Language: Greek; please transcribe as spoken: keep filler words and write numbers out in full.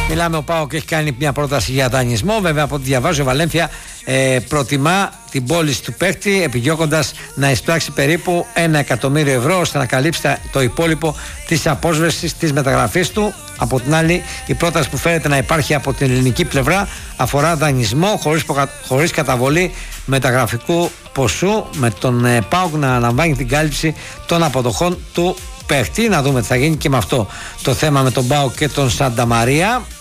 Μιλάμε, ο ΠΑΟΚ έχει κάνει μια πρόταση για δανεισμό. Βέβαια, από ό,τι διαβάζω, η Βαλένθια ε, προτιμά την πώληση του παίκτη, επιδιώκοντας να εισπράξει περίπου ένα εκατομμύριο ευρώ ώστε να καλύψει το υπόλοιπο της απόσβεσης της μεταγραφής του. Από την άλλη, η πρόταση που φαίνεται να υπάρχει από την ελληνική πλευρά αφορά δανεισμό χωρίς, χωρίς καταβολή μεταγραφικού ποσού, με τον ε, ΠΑΟΚ να αναλαμβάνει την κάλυψη των αποδοχών του παίχτη. Να δούμε τι θα γίνει και με αυτό το θέμα με τον ΠΑΟΚ και τον Σάντα Μαρία.